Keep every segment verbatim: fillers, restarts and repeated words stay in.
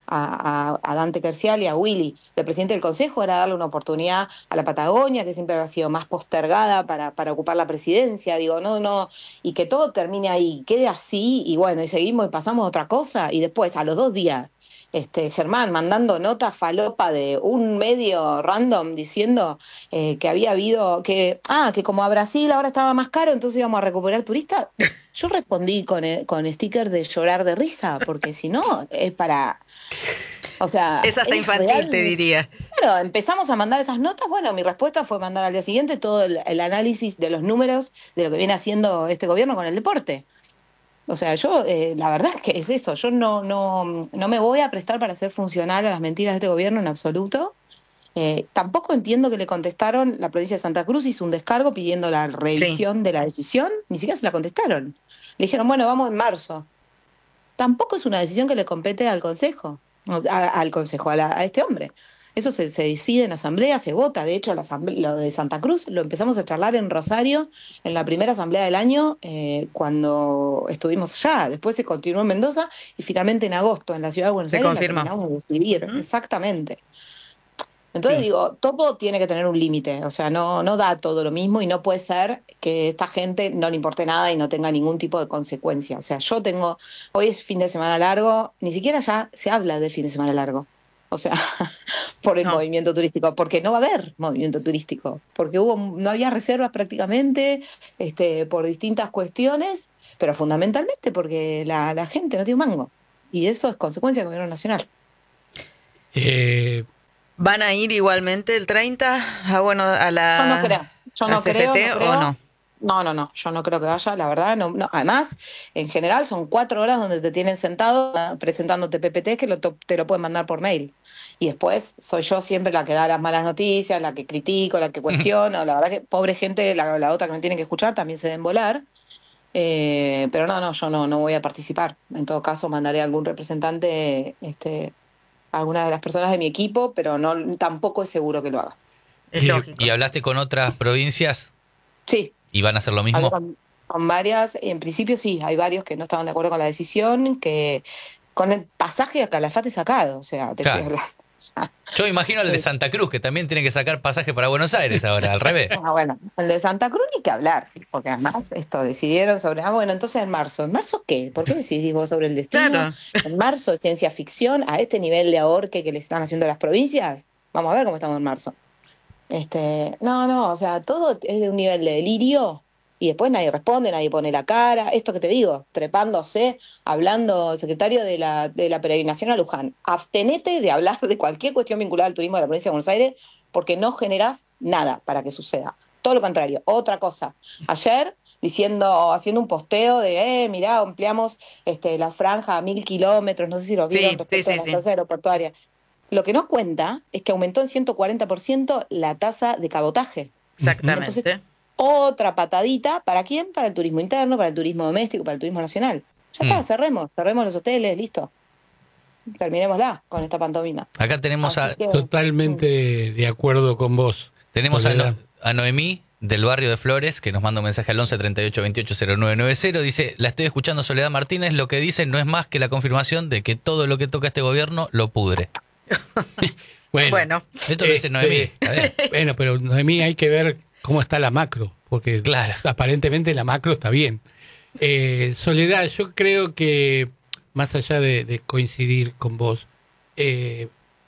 a, a, a Dante Kercial y a Willy, del presidente del Consejo, era darle una oportunidad a la Patagonia, que siempre había sido más postergada para, para ocupar la presidencia, digo, no, no, y que todo termine ahí, quede así, y bueno, y seguimos y pasamos a otra cosa, y después, a los dos días, este, Germán mandando nota falopa de un medio random diciendo eh, que había habido, que, ah, que como a Brasil ahora estaba más caro, entonces íbamos a recuperar turistas. Yo respondí con, eh, con stickers de llorar de risa, porque si no, es para, o sea, es hasta es infantil, real. Te diría. Claro, empezamos a mandar esas notas, bueno, mi respuesta fue mandar al día siguiente todo el, el análisis de los números de lo que viene haciendo este gobierno con el deporte. O sea, yo, eh, la verdad es que es eso, yo no, no, no me voy a prestar para ser funcional a las mentiras de este gobierno en absoluto. Eh, tampoco entiendo que le contestaron, la provincia de Santa Cruz hizo un descargo pidiendo la Sí. revisión de la decisión, ni siquiera se la contestaron. Le dijeron, bueno, vamos en marzo. Tampoco es una decisión que le compete al Consejo, o sea, a- al Consejo, a, la- a este hombre. Eso se, se decide en asamblea, se vota. De hecho, la asamble- lo de Santa Cruz lo empezamos a charlar en Rosario en la primera asamblea del año, eh, cuando estuvimos allá. Después se continuó en Mendoza y finalmente en agosto en la ciudad de Buenos Se Aires la confirmó. terminamos de decidir. Uh-huh. Exactamente. Entonces Sí. digo, todo tiene que tener un límite, o sea, no, no da todo lo mismo y no puede ser que esta gente no le importe nada y no tenga ningún tipo de consecuencia. O sea, yo tengo, hoy es fin de semana largo, ni siquiera ya se habla del fin de semana largo. O sea, por el No. movimiento turístico, porque no va a haber movimiento turístico, porque hubo, no había reservas prácticamente, este, por distintas cuestiones, pero fundamentalmente porque la, la gente no tiene un mango. Y eso es consecuencia del gobierno nacional. Eh, ¿Van a ir igualmente el treinta a, bueno, a Yo no la creo, yo a no creo, no C F T o creo. no? No, no, no, yo no creo que vaya, la verdad, no, no. Además, en general son cuatro horas donde te tienen sentado ah, presentándote P P T que lo to- te lo pueden mandar por mail. Y después soy yo siempre la que da las malas noticias, la que critico, la que cuestiono. La verdad que pobre gente, la, la otra que me tiene que escuchar también se deben volar. Eh, pero no, no, yo no, no voy a participar. En todo caso, mandaré a algún representante, este, a alguna de las personas de mi equipo, pero no, tampoco es seguro que lo haga. Es eh, lógico. ¿Y hablaste con otras provincias Sí. y van a hacer lo Hablé mismo? con, con varias, en principio sí, hay varios que no estaban de acuerdo con la decisión, que con el pasaje a Calafate sacado, o sea, te estoy Claro. hablando. Ya. Yo me imagino al de Santa Cruz, que también tiene que sacar pasaje para Buenos Aires ahora, al revés. Ah, bueno, el de Santa Cruz ni que hablar, porque además esto decidieron sobre, ah, bueno, entonces en marzo, ¿en marzo qué? ¿Por qué decidís vos sobre el destino? Claro. En marzo es ciencia ficción, a este nivel de ahorque que le están haciendo las provincias, vamos a ver cómo estamos en marzo. Este, no, no, o sea, todo es de un nivel de delirio y después nadie responde, nadie pone la cara. Esto que te digo, trepándose, hablando, secretario de la, de la peregrinación a Luján, abstenete de hablar de cualquier cuestión vinculada al turismo de la provincia de Buenos Aires porque no generás nada para que suceda. Todo lo contrario, otra cosa. Ayer, diciendo, haciendo un posteo de, eh, mirá, ampliamos este, la franja a mil kilómetros, no sé si lo vieron Sí, sí, respecto sí, a la sí. plaza aeroportuaria. Lo que no cuenta es que aumentó en ciento cuarenta por ciento la tasa de cabotaje. Entonces, Exactamente. otra patadita, ¿para quién? Para el turismo interno, para el turismo doméstico, para el turismo nacional. Ya está, Mm. cerremos, cerremos los hoteles, listo. Terminémosla con esta pantomima. Acá tenemos Así a, que, mm, totalmente de acuerdo con vos. tenemos a, Soledad. No- a Noemí del barrio de Flores, que nos manda un mensaje al once treinta y ocho veintiocho cero nueve nueve cero. Dice, la estoy escuchando Soledad Martínez, lo que dice no es más que la confirmación de que todo lo que toca este gobierno lo pudre. Bueno, Bueno, Esto lo dice este, Noemí. A ver. bueno, pero Noemí hay que ver cómo está la macro, porque Claro. aparentemente la macro está bien. Eh, Soledad, yo creo que más allá de, de coincidir con vos, eh,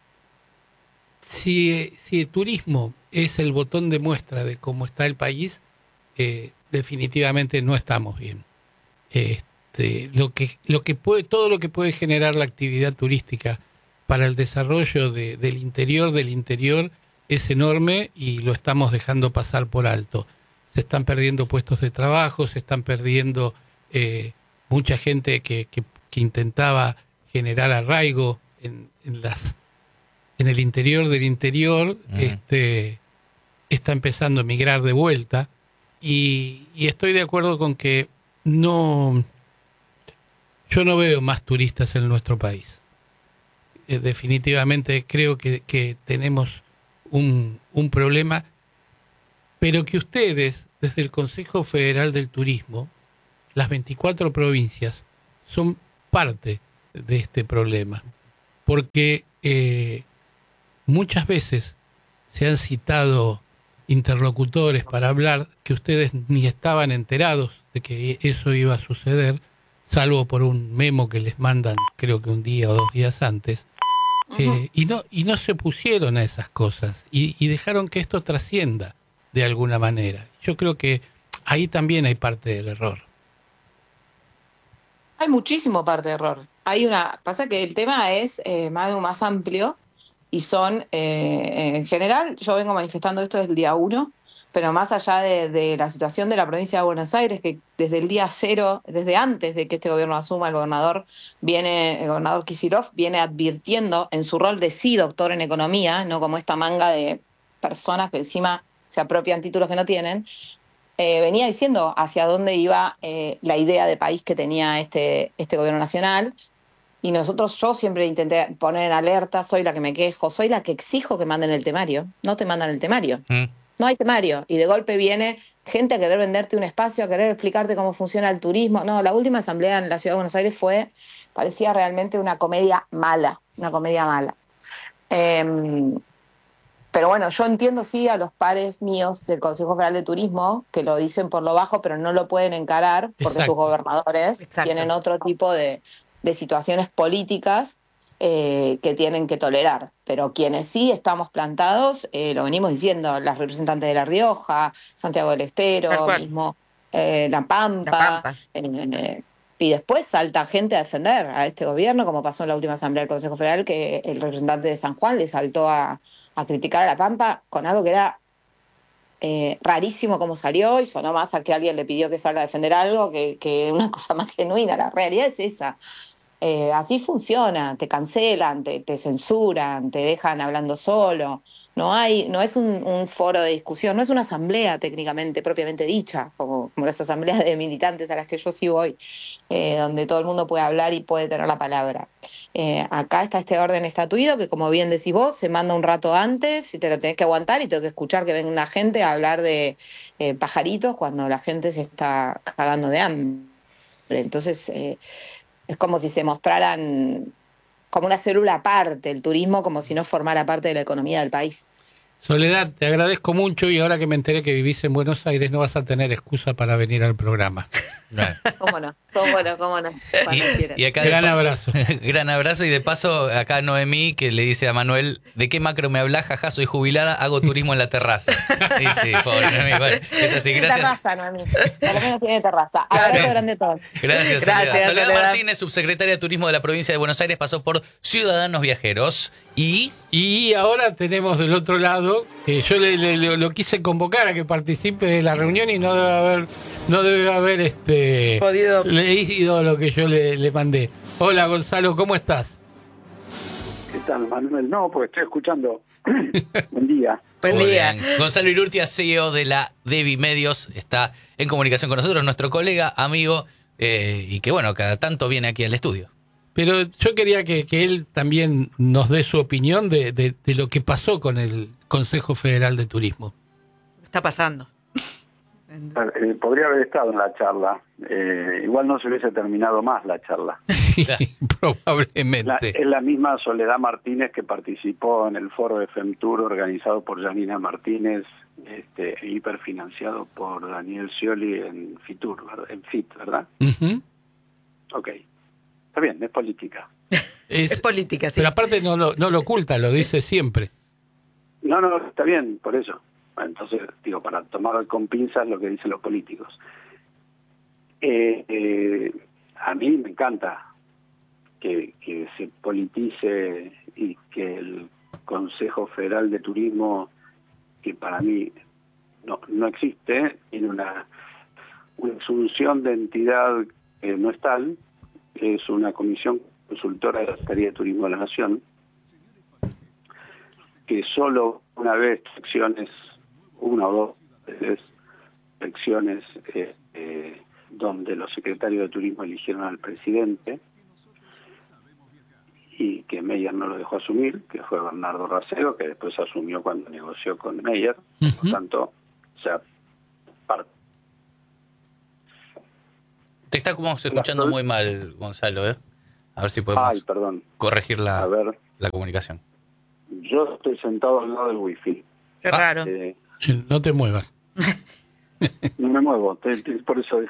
si, si el turismo es el botón de muestra de cómo está el país, eh, definitivamente no estamos bien. Este, lo que, lo que puede, todo lo que puede generar la actividad turística para el desarrollo de, del interior del interior es enorme y lo estamos dejando pasar por alto. Se están perdiendo puestos de trabajo, se están perdiendo eh, mucha gente que, que, que intentaba generar arraigo en, en, las, en el interior del interior, Uh-huh. este, está empezando a migrar de vuelta y, y estoy de acuerdo con que no, yo no veo más turistas en nuestro país. Eh, definitivamente creo que, que tenemos un, un problema, pero que ustedes, desde el Consejo Federal del Turismo, las veinticuatro provincias, son parte de este problema. porque eh, muchas veces se han citado interlocutores para hablar que ustedes ni estaban enterados de que eso iba a suceder, salvo por un memo que les mandan creo que un día o dos días antes, eh, uh-huh. y no y no se pusieron a esas cosas y, y dejaron que esto trascienda de alguna manera. Yo creo que ahí también hay parte del error. Hay muchísimo parte de error. Hay una, pasa que el tema es eh, más, más amplio y son, eh, en general, yo vengo manifestando esto desde el día uno, pero más allá de, de la situación de la provincia de Buenos Aires, que desde el día cero, desde antes de que este gobierno asuma, el gobernador viene, el gobernador Kicillof viene advirtiendo en su rol de sí doctor en economía, no como esta manga de personas que encima se apropian títulos que no tienen, eh, venía diciendo hacia dónde iba eh, la idea de país que tenía este, este gobierno nacional. Y nosotros, yo siempre intenté poner en alerta, soy la que me quejo, soy la que exijo que manden el temario, no te mandan el temario. Mm. No hay temario, y de golpe viene gente a querer venderte un espacio, a querer explicarte cómo funciona el turismo. No, la última asamblea en la Ciudad de Buenos Aires fue, parecía realmente una comedia mala, una comedia mala. Eh, pero bueno, yo entiendo sí a los pares míos del Consejo Federal de Turismo, que lo dicen por lo bajo, pero no lo pueden encarar, porque Exacto. sus gobernadores Exacto. tienen otro tipo de, de situaciones políticas Eh, que tienen que tolerar, pero quienes sí estamos plantados, eh, lo venimos diciendo, las representantes de La Rioja, Santiago del Estero, mismo eh, La Pampa, La Pampa. Eh, y después salta gente a defender a este gobierno, como pasó en la última asamblea del Consejo Federal, que el representante de San Juan le saltó a, a criticar a La Pampa con algo que era eh, rarísimo como salió, y sonó más a que alguien le pidió que salga a defender algo que, que una cosa más genuina. La realidad es esa. Eh, así funciona, te cancelan, te, te censuran, te dejan hablando solo. No hay, no es un, un foro de discusión, no es una asamblea técnicamente propiamente dicha, como, como las asambleas de militantes a las que yo sí voy, eh, donde todo el mundo puede hablar y puede tener la palabra. Eh, acá está este orden estatuido que, como bien decís vos, se manda un rato antes y te lo tenés que aguantar y tenés que escuchar que venga gente a hablar de eh, pajaritos cuando la gente se está cagando de hambre. Entonces, eh, es como si se mostraran como una célula aparte, el turismo como si no formara parte de la economía del país. Soledad, te agradezco mucho, y ahora que me enteré que vivís en Buenos Aires no vas a tener excusa para venir al programa. Bueno. ¿Cómo no? ¿Cómo no? ¿Cómo no? Cuando quieras. Y acá gran de, abrazo. Gran abrazo, y de paso acá Noemí, que le dice a Manuel, ¿de qué macro me hablas? Jaja, soy jubilada, hago turismo en la terraza. Sí, sí, pobre Noemí. Bueno, es así, tiene gracias. terraza, Noemí. Por lo menos tiene terraza. Abrazo grande a todos. Gracias, Gracias, Soledad. Soledad Soledad Martínez, subsecretaria de Turismo de la provincia de Buenos Aires, pasó por Ciudadanos Viajeros. Y y ahora tenemos del otro lado, que yo le, le, le, lo quise convocar a que participe de la reunión y no debe haber no debe haber este podido leído lo que yo le, le mandé. Hola Gonzalo, ¿cómo estás? ¿Qué tal, Manuel? No, pues estoy escuchando. Buen día. Buen día. Bien. Gonzalo Irurtia, C E O de la Devi Medios, está en comunicación con nosotros, nuestro colega, amigo, eh, y que bueno, cada tanto viene aquí al estudio. Pero yo quería que, que él también nos dé su opinión de, de, de lo que pasó con el Consejo Federal de Turismo. Está pasando. Eh, podría haber estado en la charla. Eh, igual no se hubiese terminado más la charla. Sí, probablemente. La, es la misma Soledad Martínez que participó en el foro de FEMTUR organizado por Janina Martínez, este, e hiperfinanciado por Daniel Scioli en FITUR, ¿verdad? En FIT, ¿verdad? Uh-huh. Ok. Está bien, es política. Es, es política, sí. Pero aparte no lo, no lo oculta, lo dice siempre. No, no, está bien, por eso. Entonces, digo, para tomar con pinzas lo que dicen los políticos. Eh, eh, a mí me encanta que, que se politice y que el Consejo Federal de Turismo, que para mí no, no existe, tiene una, una asunción de entidad que no es tal, que es una comisión consultora de la Secretaría de Turismo de la Nación, que solo una vez acciones, una o dos veces elecciones eh, eh, donde los secretarios de turismo eligieron al presidente y que Meyer no lo dejó asumir, que fue Bernardo Racero, que después asumió cuando negoció con Meyer. Uh-huh. Por tanto, o sea, parte. Te está como escuchando muy mal, Gonzalo, ¿eh? A ver si podemos Ay, perdón. corregir la, A ver, la comunicación. yo estoy sentado al lado del wifi. Qué Ah, raro. Eh, No te muevas. no me muevo, te- te- por eso...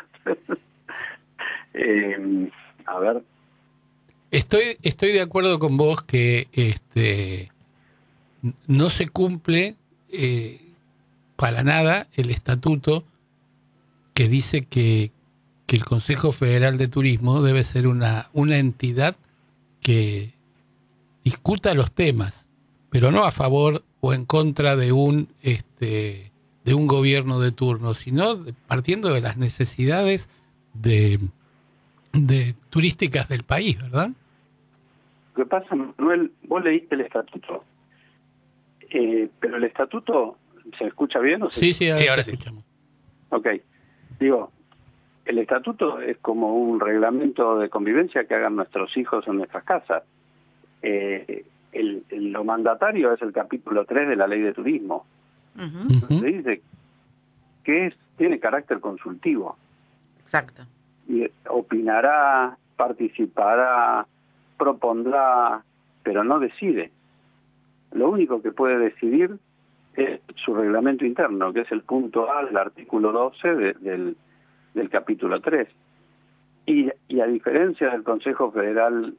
eh, a ver, Estoy, estoy de acuerdo con vos que este, no se cumple eh, para nada el estatuto que dice que, que el Consejo Federal de Turismo debe ser una, una entidad que discuta los temas, pero no a favor o en contra de un este, de un gobierno de turno, sino de- partiendo de las necesidades de, de turísticas del país, ¿verdad? lo que pasa, Manuel, vos leíste el estatuto, eh, pero el estatuto, ¿se escucha bien o se Sí, sí, ahora, Sí, te ahora sí. escuchamos. Ok, digo, el estatuto es como un reglamento de convivencia que hagan nuestros hijos en nuestras casas. Eh, el, el- lo mandatario es el capítulo tres de la Ley de Turismo. Ujú, Ujú. Se dice que es, tiene carácter consultivo. exacto. Y opinará, participará, propondrá, pero no decide. Lo único que puede decidir es su reglamento interno, que es el punto A del artículo doce de- del, del capítulo tres. Y, y a diferencia del Consejo Federal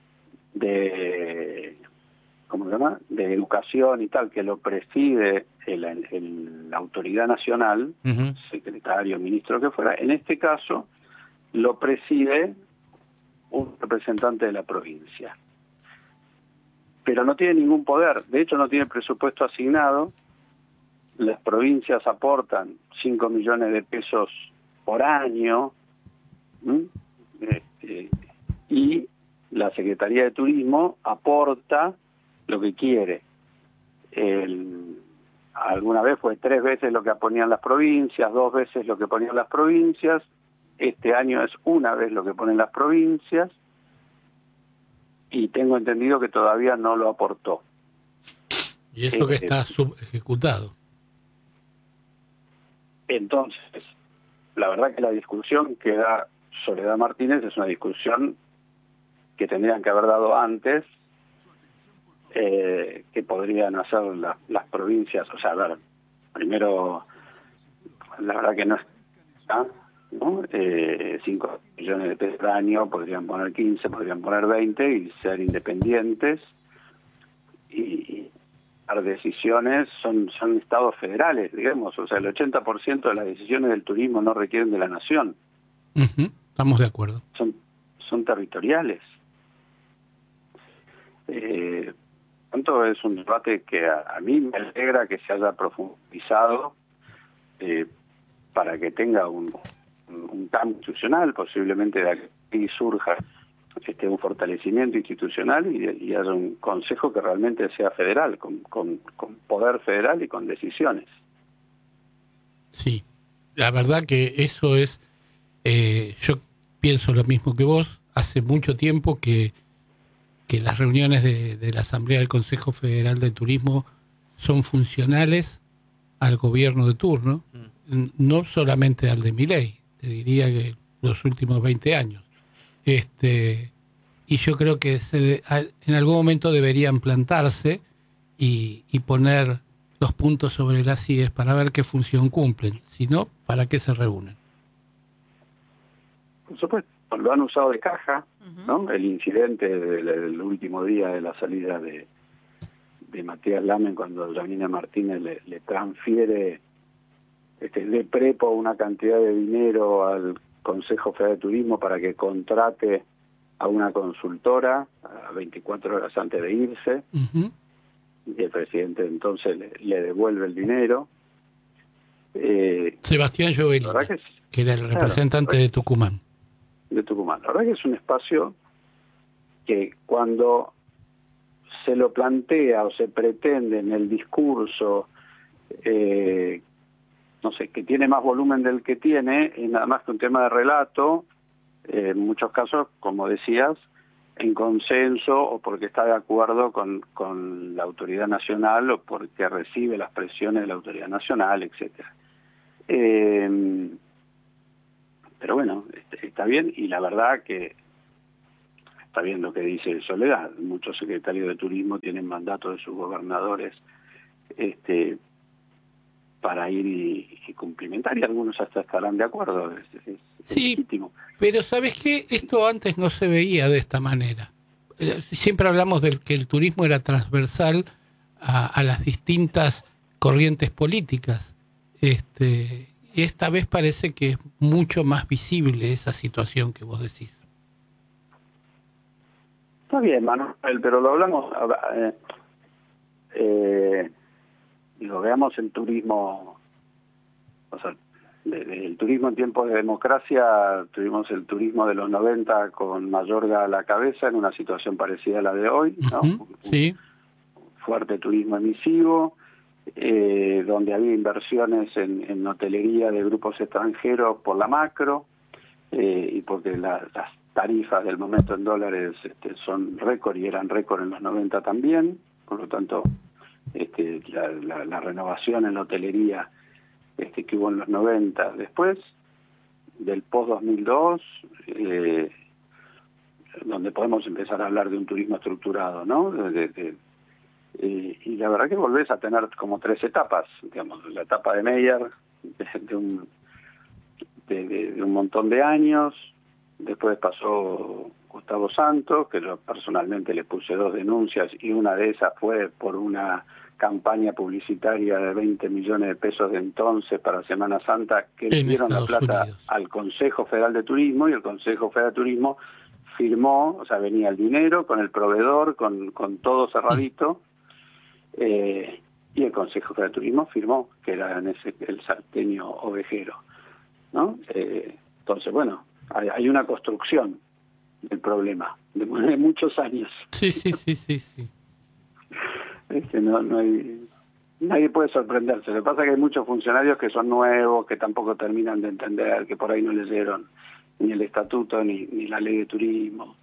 de, ¿cómo se llama?, de Educación y tal, que lo preside el, el- la autoridad nacional, Ujú. secretario, ministro, que fuera, en este caso lo preside un representante de la provincia. Pero no tiene ningún poder, de hecho no tiene presupuesto asignado. Las provincias aportan cinco millones de pesos por año, ¿m? Este, y la Secretaría de Turismo aporta lo que quiere. El, alguna vez fue tres veces lo que ponían las provincias, dos veces lo que ponían las provincias. Este año es una vez lo que ponen las provincias y tengo entendido que todavía no lo aportó. Y eso que Eh, está subejecutado. Entonces, la verdad que la discusión que da Soledad Martínez es una discusión que tendrían que haber dado antes, eh, que podrían hacer la- las provincias. O sea, a ver, primero, la verdad que no está, ¿no? Eh, cinco millones de pesos al año, podrían poner quince, podrían poner veinte y ser independientes y, y dar decisiones. Son, son estados federales, digamos, o sea, el ochenta por ciento de las decisiones del turismo no requieren de la nación, Ujú, estamos de acuerdo. son, son territoriales. Eh, tanto es un debate que a, a mí me alegra que se haya profundizado, eh, para que tenga un, un, un cambio institucional, posiblemente de aquí surja este, un fortalecimiento institucional y, y haya un consejo que realmente sea federal, con, con, con poder federal y con decisiones. Sí, la verdad que eso es, eh, yo pienso lo mismo que vos. Hace mucho tiempo que, que las reuniones de, de la Asamblea del Consejo Federal de Turismo son funcionales al gobierno de turno, n- no solamente al de Milei, te diría que los últimos veinte años. Este, y yo creo que se de- a- en algún momento deberían plantarse y, y poner los puntos sobre las íes para ver qué función cumplen, si no, ¿para qué se reúnen? Por supuesto, lo han usado de caja, ¿no? El incidente del, del último día de la salida de, de Matías Lamen, cuando Janina Martínez le, le transfiere este, de prepo una cantidad de dinero al Consejo Federal de Turismo para que contrate a una consultora a veinticuatro horas antes de irse, Ujú. y el presidente entonces le, le devuelve el dinero. Eh, Sebastián la Giovelini, verdad que es, que era el claro, representante de Tucumán. de Tucumán. La verdad que es un espacio que cuando se lo plantea o se pretende en el discurso, eh, no sé, que tiene más volumen del que tiene, es nada más que un tema de relato, eh, en muchos casos, como decías, en consenso o porque está de acuerdo con, con la autoridad nacional o porque recibe las presiones de la autoridad nacional, etcétera. Eh, pero bueno, está bien, y la verdad que está bien lo que dice Soledad, muchos secretarios de turismo tienen mandato de sus gobernadores este para ir y, y cumplimentar, y algunos hasta estarán de acuerdo, es, es, es sí, legítimo. Pero ¿sabes qué? Esto antes no se veía de esta manera. Siempre hablamos del que el turismo era transversal a, a las distintas corrientes políticas. Este, esta vez parece que es mucho más visible esa situación que vos decís. Está bien, Manuel, pero lo hablamos, eh, eh, digo, veamos el turismo, o sea, de, de, el turismo en tiempos de democracia, tuvimos el turismo de los noventa con Mayorga a la cabeza en una situación parecida a la de hoy, ¿no? Uh-huh, sí. Un fuerte turismo emisivo, eh, donde había inversiones en, en hotelería de grupos extranjeros por la macro, eh, y porque la, las tarifas del momento en dólares este, son récord y eran récord en los noventa también, por lo tanto este, la, la, la renovación en la hotelería este, que hubo en los noventa, después del post dos mil dos, eh, donde podemos empezar a hablar de un turismo estructurado, ¿no? De, de, de, eh, y la verdad que volvés a tener como tres etapas, digamos, la etapa de Meyer, de, de, un, de, de, de un montón de años. Después pasó Gustavo Santos, que yo personalmente le puse dos denuncias, y una de esas fue por una campaña publicitaria de veinte millones de pesos de entonces para Semana Santa, que le dieron la plata Unidos. Al Consejo Federal de Turismo, y el Consejo Federal de Turismo firmó, o sea, venía el dinero con el proveedor, con, con todo cerradito, eh, y el Consejo Federal de Turismo firmó que era en ese, el Salteño Ovejero, ¿no? Eh, entonces, bueno, hay, hay una construcción del problema de, de muchos años. Sí, sí, sí, sí, sí. Es que no, no hay, nadie puede sorprenderse. Lo que pasa es que hay muchos funcionarios que son nuevos, que tampoco terminan de entender, que por ahí no leyeron ni el estatuto ni, ni la ley de turismo,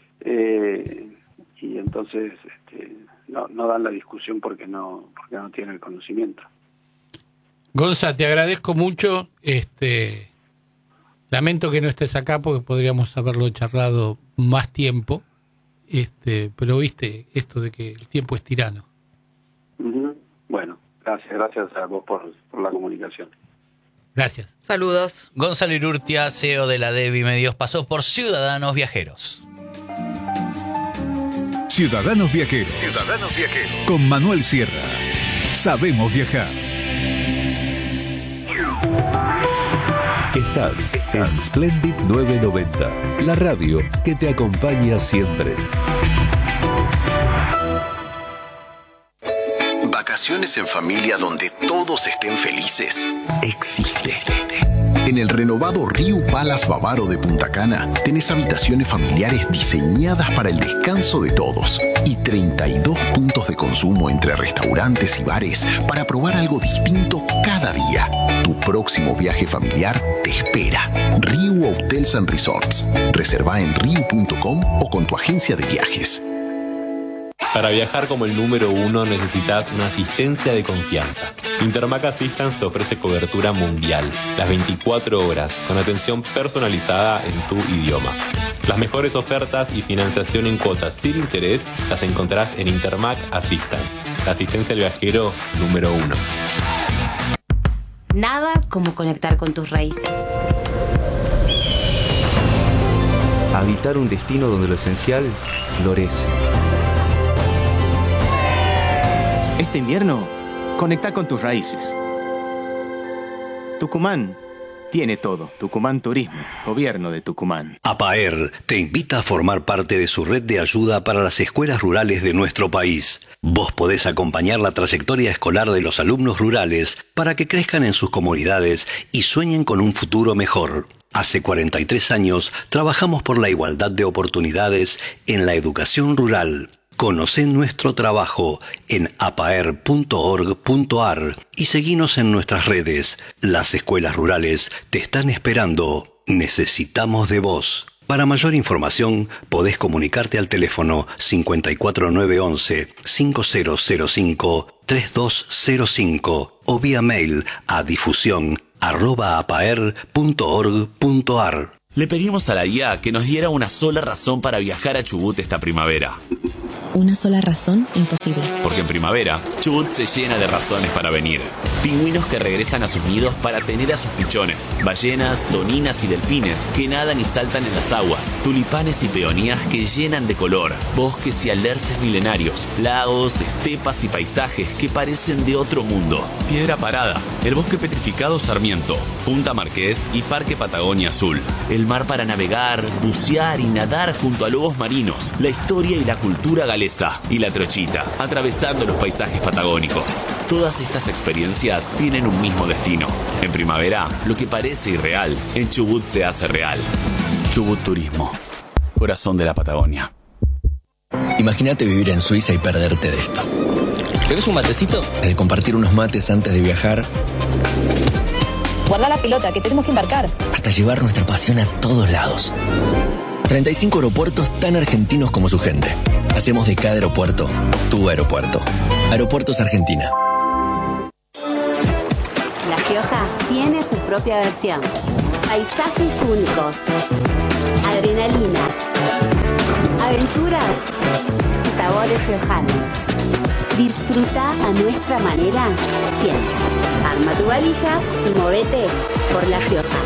eh, y entonces este, no, no dan la discusión porque no porque no tienen el conocimiento. Gonza, te agradezco mucho. Este, lamento que no estés acá porque podríamos haberlo charlado más tiempo, este, pero viste esto de que el tiempo es tirano. Uh-huh. Bueno, gracias, gracias a vos por, por la comunicación. Gracias. Saludos. Gonzalo Irurtia, C E O de la Devi Medios, pasó por Ciudadanos Viajeros. Ciudadanos Viajeros. Ciudadanos Viajeros. Con Manuel Sierra. Sabemos viajar. Estás en Splendid novecientos noventa, la radio que te acompaña siempre. Vacaciones en familia donde todos estén felices existe. En el renovado Riu Palace Bavaro de Punta Cana tenés habitaciones familiares diseñadas para el descanso de todos y treinta y dos puntos de consumo entre restaurantes y bares para probar algo distinto cada día. Tu próximo viaje familiar te espera. Riu Hotels and Resorts. Reserva en riu punto com o con tu agencia de viajes. Para viajar como el número uno necesitas una asistencia de confianza. Intermac Assistance te ofrece cobertura mundial, las veinticuatro horas, con atención personalizada en tu idioma. Las mejores ofertas y financiación en cuotas sin interés las encontrarás en Intermac Assistance, la asistencia al viajero número uno. Nada como conectar con tus raíces. Habitar un destino donde lo esencial florece. Este invierno, conecta con tus raíces. Tucumán tiene todo. Tucumán Turismo, Gobierno de Tucumán. APAER te invita a formar parte de su red de ayuda para las escuelas rurales de nuestro país. Vos podés acompañar la trayectoria escolar de los alumnos rurales para que crezcan en sus comunidades y sueñen con un futuro mejor. Hace cuarenta y tres años trabajamos por la igualdad de oportunidades en la educación rural. Conocé nuestro trabajo en apaer punto org punto ar y seguinos en nuestras redes. Las escuelas rurales te están esperando. Necesitamos de vos. Para mayor información, podés comunicarte al teléfono cinco cuatro nueve once cinco cero cero cinco tres dos cero cinco o vía mail a difusión arroba apaer punto org punto ar. Le pedimos a la I A que nos diera una sola razón para viajar a Chubut esta primavera. Una sola razón, imposible. Porque en primavera, Chubut se llena de razones para venir. Pingüinos que regresan a sus nidos para tener a sus pichones. Ballenas, toninas y delfines que nadan y saltan en las aguas. Tulipanes y peonías que llenan de color. Bosques y alerces milenarios. Lagos, estepas y paisajes que parecen de otro mundo. Piedra Parada, el bosque petrificado Sarmiento, Punta Marqués y Parque Patagonia Azul. El mar para navegar, bucear y nadar junto a lobos marinos. La historia y la cultura galesa y la trochita, atravesando los paisajes patagónicos. Todas estas experiencias tienen un mismo destino. En primavera, lo que parece irreal, en Chubut se hace real. Chubut Turismo, corazón de la Patagonia. Imagínate vivir en Suiza y perderte de esto. ¿Querés un matecito? De compartir unos mates antes de viajar. Guarda la pelota, que tenemos que embarcar. Hasta llevar nuestra pasión a todos lados. treinta y cinco aeropuertos tan argentinos como su gente. Hacemos de cada aeropuerto tu aeropuerto. Aeropuertos Argentina. La Rioja tiene su propia versión. Paisajes únicos. Adrenalina. Aventuras y sabores riojanos. Disfruta a nuestra manera siempre. Arma tu valija y movete por La Rioja.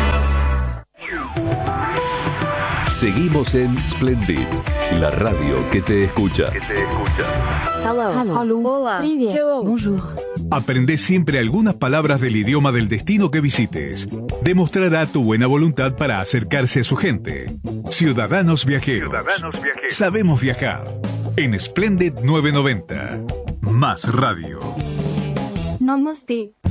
Seguimos en Splendid, la radio que te escucha. Que te escucha. Hello. Hello. Hola. Привет. Hello. Bonjour. Aprende siempre algunas palabras del idioma del destino que visites. Demostrará tu buena voluntad para acercarse a su gente. Ciudadanos Viajeros. Ciudadanos Viajeros. Sabemos viajar. En Splendid novecientos noventa. Más radio. Namaste.